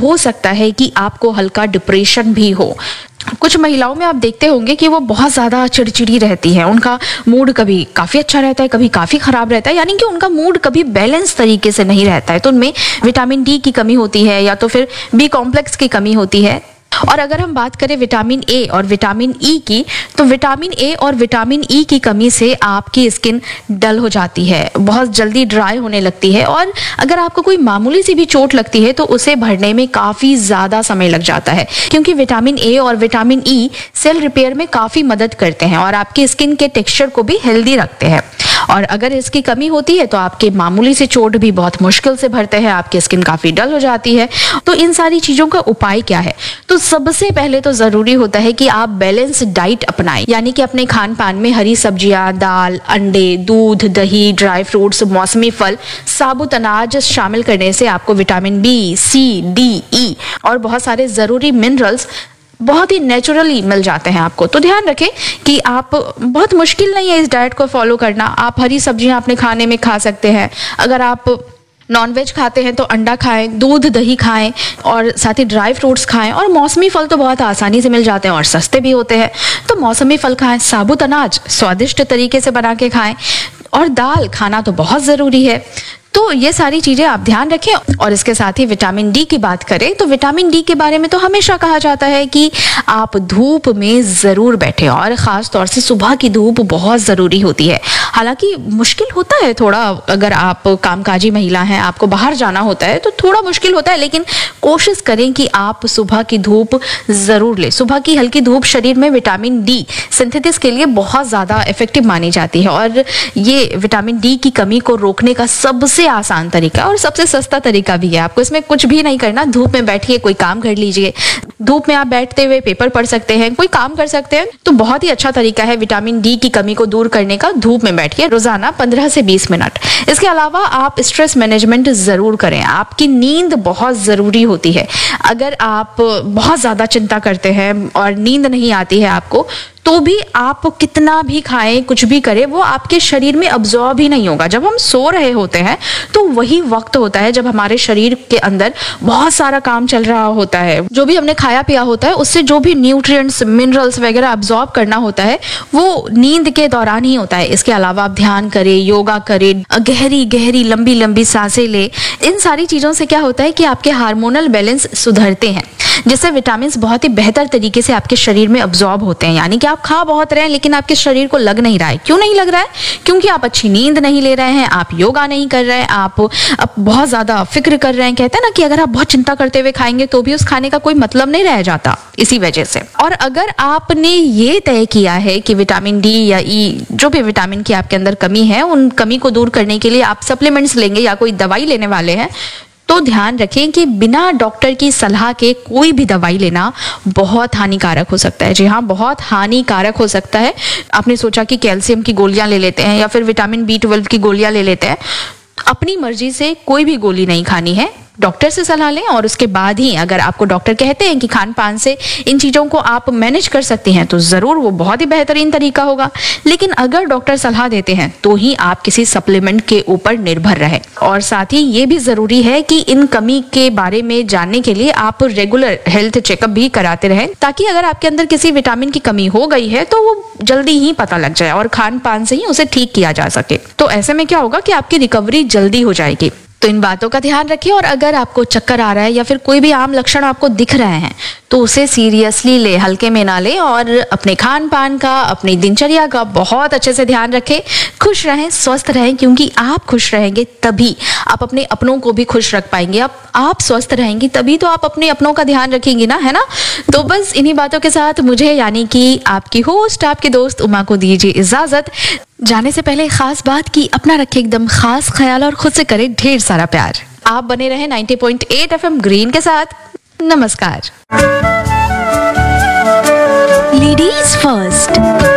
हो सकता है कि आपको हल्का डिप्रेशन भी हो। कुछ महिलाओं में आप देखते होंगे कि वो बहुत ज़्यादा चिड़चिड़ी रहती है, उनका मूड कभी काफ़ी अच्छा रहता है, कभी काफ़ी ख़राब रहता है, यानी कि उनका मूड कभी बैलेंस तरीके से नहीं रहता है। तो उनमें विटामिन डी की कमी होती है या तो फिर बी कॉम्प्लेक्स की कमी होती है। और अगर हम बात करें विटामिन ए और विटामिन ई की, तो विटामिन ए और विटामिन ई की कमी से आपकी स्किन डल हो जाती है, बहुत जल्दी ड्राई होने लगती है, और अगर आपको कोई मामूली सी भी चोट लगती है तो उसे भरने में काफ़ी ज़्यादा समय लग जाता है, क्योंकि विटामिन ए और विटामिन ई सेल रिपेयर में काफ़ी मदद करते हैं और आपकी स्किन के टेक्सचर को भी हेल्दी रखते हैं। और अगर इसकी कमी होती है तो आपके मामूली से चोट भी बहुत मुश्किल से भरते हैं, आपकी स्किन काफ़ी डल हो जाती है। तो इन सारी चीज़ों का उपाय क्या है? तो सबसे पहले तो ज़रूरी होता है कि आप बैलेंस डाइट अपनाएं, यानी कि अपने खान पान में हरी सब्जियां, दाल, अंडे, दूध, दही, ड्राई फ्रूट्स, मौसमी फल, साबुत अनाज शामिल करने से आपको विटामिन बी, सी, डी, ई और बहुत सारे ज़रूरी मिनरल्स बहुत ही नेचुरली मिल जाते हैं आपको। तो ध्यान रखें कि आप, बहुत मुश्किल नहीं है इस डाइट को फॉलो करना। आप हरी सब्जियां अपने खाने में खा सकते हैं। अगर आप नॉनवेज खाते हैं तो अंडा खाएं, दूध दही खाएं और साथ ही ड्राई फ्रूट्स खाएं, और मौसमी फल तो बहुत आसानी से मिल जाते हैं और सस्ते भी होते हैं, तो मौसमी फल खाएं। साबुत अनाज स्वादिष्ट तरीके से बना के खाएं, और दाल खाना तो बहुत ज़रूरी है। तो ये सारी चीज़ें आप ध्यान रखें। और इसके साथ ही विटामिन डी की बात करें तो विटामिन डी के बारे में तो हमेशा कहा जाता है कि आप धूप में ज़रूर बैठें, और ख़ास तौर से सुबह की धूप बहुत ज़रूरी होती है। हालांकि मुश्किल होता है थोड़ा, अगर आप कामकाजी महिला हैं, आपको बाहर जाना होता है तो थोड़ा मुश्किल होता है, लेकिन कोशिश करें कि आप सुबह की धूप ज़रूर लें। सुबह की हल्की धूप शरीर में विटामिन डी सिंथेसिस के लिए बहुत ज़्यादा इफेक्टिव मानी जाती है, और ये विटामिन डी की कमी को रोकने का सबसे आसान तरीका और सबसे सस्ता तरीका भी है। आपको इसमें कुछ भी नहीं करना, धूप में बैठिए, कोई काम कर लीजिए। धूप में आप बैठते हुए पेपर पढ़ सकते हैं, कोई काम कर सकते हैं, तो बहुत ही अच्छा तरीका है विटामिन डी की कमी को दूर करने का। धूप में बैठिए रोजाना 15 से 20 मिनट। इसके अलावा आप स्ट्रेस मैनेजमेंट जरूर करें। आपकी नींद बहुत जरूरी होती है। अगर आप बहुत ज्यादा चिंता करते हैं और नींद नहीं आती है आपको, तो भी आप कितना भी खाएं, कुछ भी करें, वो आपके शरीर में अब्जॉर्ब ही नहीं होगा। जब हम सो रहे होते हैं तो वही वक्त होता है जब हमारे शरीर के अंदर बहुत सारा काम चल रहा होता है। जो भी हमने खाया पिया होता है उससे जो भी न्यूट्रिएंट्स, मिनरल्स वगैरह अब्जॉर्ब करना होता है वो नींद के दौरान ही होता है। इसके अलावा आप ध्यान करें, योगा करें, गहरी गहरी लंबी लंबी सांसें लें। इन सारी चीज़ों से क्या होता है कि आपके हार्मोनल बैलेंस सुधरते हैं, जिससे विटामिन बहुत ही बेहतर तरीके से आपके शरीर में अब्जॉर्ब होते हैं। यानी कि आप खा बहुत रहे हैं लेकिन आपके शरीर को लग नहीं रहा है। क्यों नहीं लग रहा है? क्योंकि आप अच्छी नींद नहीं ले रहे हैं, आप योगा नहीं कर रहे हैं, आप बहुत ज़्यादा फिक्र कर रहे हैं। कहते हैं ना कि अगर आप बहुत चिंता करते हुए खाएंगे तो भी उस खाने का कोई मतलब नहीं रह जाता, इसी वजह से। और अगर आपने ये तय किया है कि विटामिन डी या ई, जो भी विटामिन की आपके अंदर कमी है, उन कमी को दूर करने के लिए आप सप्लीमेंट्स लेंगे या कोई दवाई लेने वाले हैं, तो ध्यान रखें कि बिना डॉक्टर की सलाह के कोई भी दवाई लेना बहुत हानिकारक हो सकता है। जी हाँ, बहुत हानिकारक हो सकता है। आपने सोचा कि कैल्शियम की गोलियां ले लेते हैं या फिर विटामिन B12 की गोलियां ले लेते हैं, अपनी मर्जी से कोई भी गोली नहीं खानी है। डॉक्टर से सलाह लें, और उसके बाद ही अगर आपको डॉक्टर कहते हैं कि खान पान से इन चीज़ों को आप मैनेज कर सकती हैं, तो ज़रूर वो बहुत ही बेहतरीन तरीका होगा। लेकिन अगर डॉक्टर सलाह देते हैं तो ही आप किसी सप्लीमेंट के ऊपर निर्भर रहें। और साथ ही ये भी ज़रूरी है कि इन कमी के बारे में जानने के लिए आप रेगुलर हेल्थ चेकअप भी कराते रहें, ताकि अगर आपके अंदर किसी विटामिन की कमी हो गई है तो वो जल्दी ही पता लग जाए और खान पान से ही उसे ठीक किया जा सके। तो ऐसे में क्या होगा कि आपकी रिकवरी जल्दी हो जाएगी। तो इन बातों का ध्यान रखिए। और अगर आपको चक्कर आ रहा है या फिर कोई भी आम लक्षण आपको दिख रहे हैं तो उसे सीरियसली ले, हल्के में ना ले, और अपने खान पान का, अपनी दिनचर्या का बहुत अच्छे से ध्यान रखें। खुश रहें, स्वस्थ रहें, क्योंकि आप खुश रहेंगे तभी आप अपने अपनों को भी खुश रख पाएंगे। आप स्वस्थ रहेंगी तभी तो आप अपने अपनों का ध्यान रखेंगी ना, है ना। तो बस इन्हीं बातों के साथ मुझे, यानी कि आपकी होस्ट, आपकी दोस्त उमा को दीजिए इजाजत। जाने से पहले खास बात की, अपना रखें एकदम खास ख्याल और खुद से करें ढेर सारा प्यार। आप बने रहें 90.8 FM ग्रीन के साथ। नमस्कार। Ladies first.